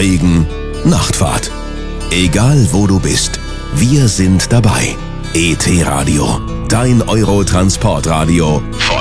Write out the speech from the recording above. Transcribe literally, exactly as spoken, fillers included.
Regen, Nachtfahrt. Egal wo du bist, wir sind dabei. E T Radio, dein Eurotransportradio